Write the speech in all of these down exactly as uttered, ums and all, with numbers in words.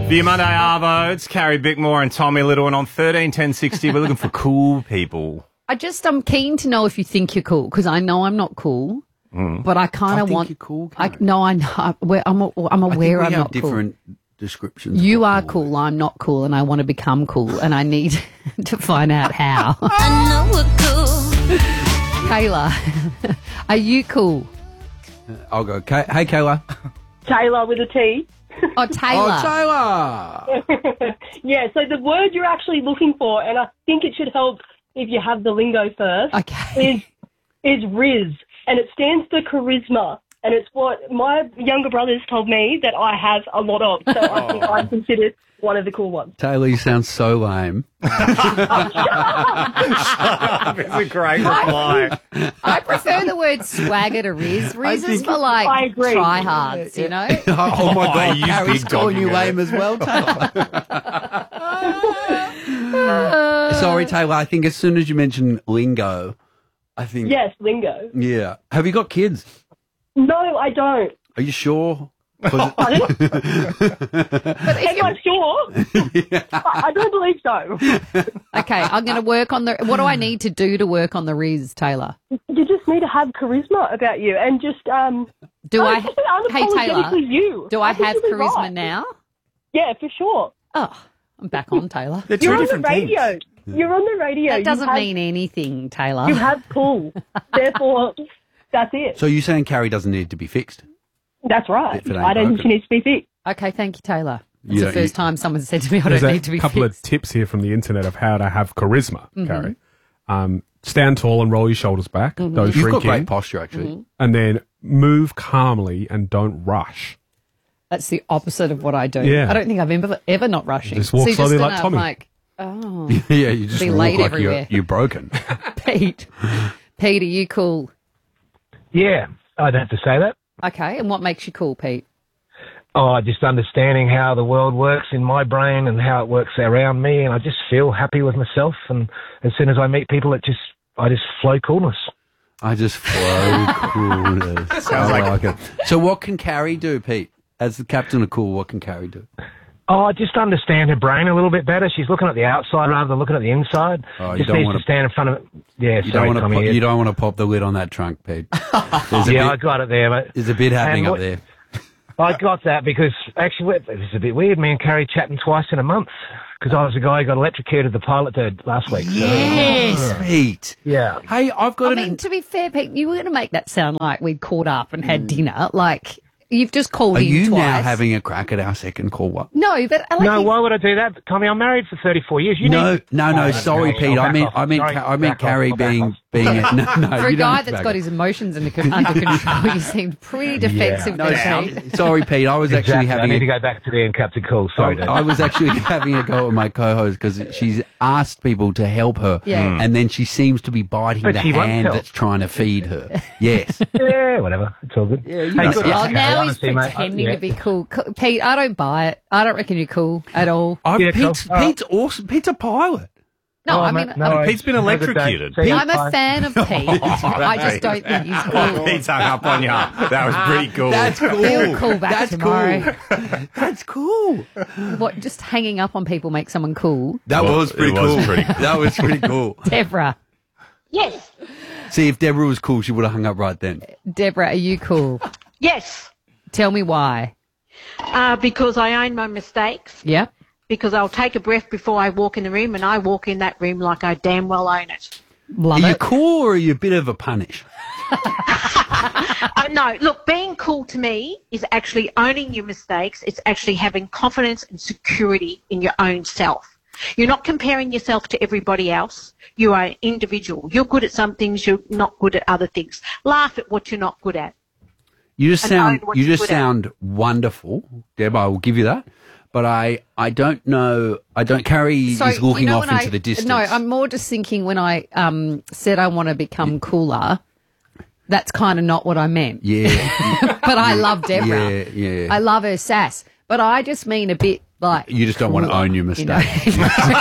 For your Monday Arvo, it's Carrie Bickmore and Tommy Little, and on thirteen ten sixty, we're looking for cool people. I just, I'm keen to know if you think you're cool, because I know I'm not cool, mm. but I kind I of think want. You're cool, I, no, I know. I'm, I'm aware I think we I'm have not different cool. descriptions. You are cool. cool. I'm not cool, and I want to become cool, and I need to find out how. I know we're cool. Kayla, are you cool? I'll go. Kay- hey, Kayla. Taylor with a T. Oh, Taylor. Oh, Taylor. Yeah, so the word you're actually looking for, and I think it should help if you have the lingo first, okay. is is Riz, and it stands for charisma, and it's what my younger brothers told me that I have a lot of, so I think I'm considered one of the cool ones. Taylor, you sound so lame. It's a great reply. I prefer the word swagger to Riz. Riz is for like I agree. tryhards, you know? Oh, my God. Oh, you Harry's big calling dog, you you lame as well, Taylor. Sorry, Taylor. I think as soon as you mention lingo, I think... Yes, lingo. Yeah. Have you got kids? No, I don't. Are you sure? But if Am I sure? Yeah. I, I don't believe so. Okay, I'm going to work on the... What do I need to do to work on the Riz, Taylor? You just need to have charisma about you and just... um. Do no, I... just be Hey, Taylor, unapologetically you. do I, think have you'll be charisma right. now? Yeah, for sure. Oh, I'm back on, Taylor. They're two You're on the different radio. things. You're on the radio. That You doesn't have- mean anything, Taylor. You have cool. Therefore, that's it. So you're saying Carrie doesn't need to be fixed? That's right. If it ain't I don't think broken. she needs to be fixed. Okay, thank you, Taylor. It's You the don't- first you- time someone said to me, I There's don't a need to be couple fixed. of tips here from the internet of how to have charisma, Mm-hmm. Carrie. Um, stand tall and roll your shoulders back. Mm-hmm. Don't You've shrink got great in. posture, actually. And then move calmly and don't rush. That's the opposite of what I do. Yeah. I don't think I've ever, ever not rushing. Just walk so you're slowly just like gonna, Tommy. Like, oh, Yeah, you just Be look late like you're, everywhere. you're broken. Pete. Pete, are you cool? Yeah, I'd have to say that. Okay, and what makes you cool, Pete? Oh, just understanding how the world works in my brain and how it works around me, and I just feel happy with myself. And as soon as I meet people, it just I just flow coolness. I just flow coolness. I like it. So what can Carrie do, Pete? As the captain of cool, what can Carrie do? Oh, just understand her brain a little bit better. She's looking at the outside rather than looking at the inside. Oh, you just don't needs wanna- to stand in front of it. Yeah, You sorry, don't want to Tommy. pop, yeah, you don't want to pop the lid on that trunk, Pete. There's a yeah bit, I got it there, mate. there's a bit happening And up what- there. I got that because actually it was a bit weird. Me and Carrie chatting twice in a month because I was the guy who got electrocuted at the pilot bird last week. So, Yes, Pete. yeah. Hey, I've got I an... mean, to be fair, Pete, you were going to make that sound like we'd caught up and had dinner. Like, you've just called Are in you twice. now having a crack at our second call? What? No, but I like No, you- why would I do that, Tommy? I'm married for thirty-four years. You No, need... no, no. Oh, Sorry, okay. Pete. I'll I back meant, off. I meant, Sorry, Ca- I meant back off. Carrie I'll back being, off. being. A, no, no. For a you don't guy have to that's back got off. his emotions under, con- under control, you seemed pretty defensive No, there, Pete. I'm- sorry, Pete. I was actually Exactly. I having. need a- to go back to being Captain Cool. Sorry, Dave. I was actually having a go at my co-host because she's asked people to help her, Yeah. and then she seems to be biting But the she won't hand help. that's trying to feed her. Yes. Yeah, whatever. It's all good. Yeah, you Hey, know. good Yeah. Oh, luck, now Carrie. he's Honestly, mate, pretending I- to be cool. Co- Pete, I don't buy it. I don't reckon you're cool at all. I've, Yeah, cool. Pete's, All right. Pete's awesome. Pete's a pilot. No, Oh, I mate, mean, no I'm, worries. Pete's been Have a good day. electrocuted. See you. I'm a Bye. fan of Pete. I just don't think he's cool. Pete's hung up on you. That was pretty cool. That's cool. Feel cool back That's tomorrow. cool. That's cool. What, just hanging up on people makes someone cool? That Well, was pretty it was cool. pretty cool. That was pretty cool. Deborah. Yes. See, if Deborah was cool, she would have hung up right then. Deborah, are you cool? Yes, Tell me why. uh, because I own my mistakes, Yep. because I'll take a breath before I walk in the room, and I walk in that room like I damn well own it. Love Are you it. cool or are you a bit of a punish? Uh, no, look, being cool to me is actually owning your mistakes. It's actually having confidence and security in your own self. You're not comparing yourself to everybody else. You are an individual. You're good at some things, you're not good at other things. Laugh at what you're not good at. You just And sound own what you you're just good at. sound wonderful, Deb. I will give you that. But I, I don't know. I don't. Carrie So, is looking you know off when into I- the distance. No, I'm more just thinking when I um, said I want to become cooler, that's kind of not what I meant. Yeah, But I love Deborah. yeah, yeah. I love her sass. But I just mean a bit like... You just don't want to cooler, own your you know? mistake.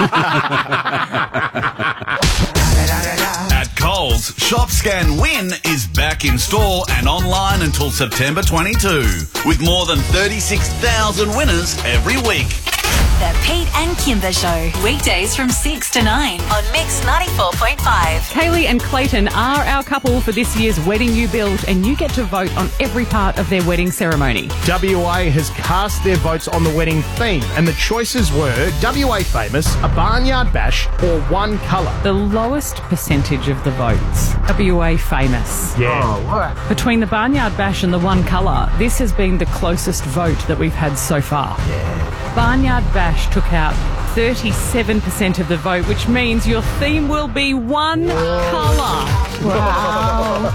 At Coles, Shop Scan Win is back in store and online until September twenty-second, with more than thirty-six thousand winners every week. The Pete and Kimber Show. Weekdays from six to nine on Mix ninety-four point five. Kaylee and Clayton are our couple for this year's Wedding You Build, and you get to vote on every part of their wedding ceremony. W A has cast their votes on the wedding theme, and the choices were W A famous, a barnyard bash, or one colour. The lowest percentage of the votes, W A famous. Yeah. Oh, between the barnyard bash and the one colour, this has been the closest vote that we've had so far. Yeah. Barnyard bash took out thirty-seven percent of the vote, which means your theme will be one colour. Wow.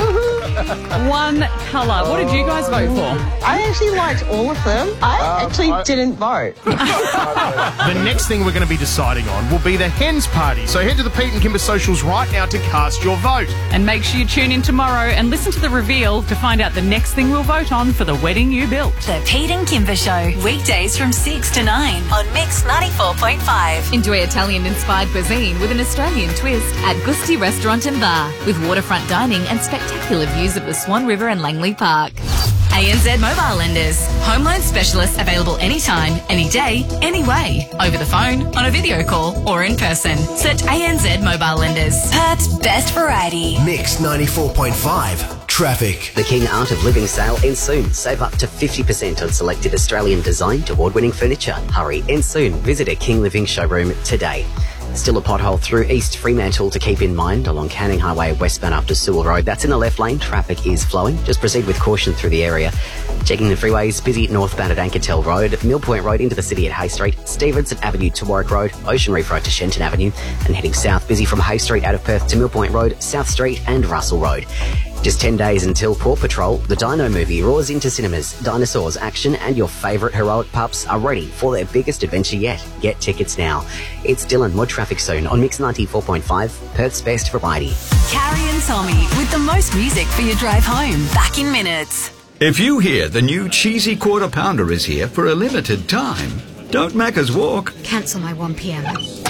One colour. What did you guys vote for? I actually liked all of them. I um, actually I... didn't vote. The next thing we're going to be deciding on will be the hens party. So head to the Pete and Kimber socials right now to cast your vote. And make sure you tune in tomorrow and listen to the reveal to find out the next thing we'll vote on for the wedding you built. The Pete and Kimber Show. Weekdays from six to nine on Mix ninety-four point five. Enjoy Italian-inspired cuisine with an Australian twist at Gusti Restaurant and Bar, with waterfront dining and spectacular views of the Swan River and Langley Park. A N Z Mobile Lenders. Home loan specialists available anytime, any day, any way. Over the phone, on a video call, or in person. Search A N Z Mobile Lenders. Perth's best variety. Mix ninety-four point five. Traffic. The King Art of Living sale ends soon. Save up to fifty percent on selected Australian designed award-winning furniture. Hurry, ends soon. Visit a King Living showroom today. Still a pothole through East Fremantle to keep in mind along Canning Highway westbound up to Sewell Road. That's in the left lane. Traffic is flowing. Just proceed with caution through the area. Checking the freeways, busy northbound at Ankertel Road, Mill Point Road into the city at Hay Street, Stevenson Avenue to Warwick Road, Ocean Reef Road to Shenton Avenue, and heading south, busy from Hay Street out of Perth to Mill Point Road, South Street and Russell Road. Just ten days until Paw Patrol, the Dino movie roars into cinemas. Dinosaurs, action and your favourite heroic pups are ready for their biggest adventure yet. Get tickets now. It's Dylan, more traffic soon on Mix ninety-four point five, Perth's best variety. Carrie and Tommy with the most music for your drive home. Back in minutes. If you hear the new cheesy quarter pounder is here for a limited time, don't Macca's walk. Cancel my one p.m.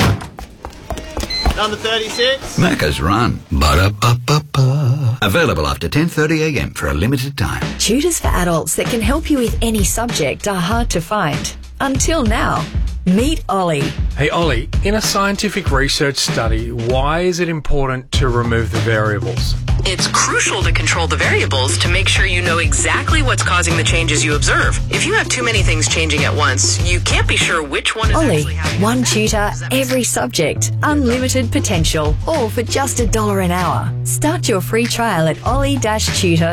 Number thirty-six. Macca's run. Ba-da-ba-ba-ba. Available after ten thirty a m for a limited time. Tutors for adults that can help you with any subject are hard to find. Until now. Meet Ollie. Hey, Ollie, in a scientific research study, why is it important to remove the variables? It's crucial to control the variables to make sure you know exactly what's causing the changes you observe. If you have too many things changing at once, you can't be sure which one is Ollie, actually having one tutor, every subject, unlimited potential, all for just a dollar an hour. Start your free trial at ollie dash tutor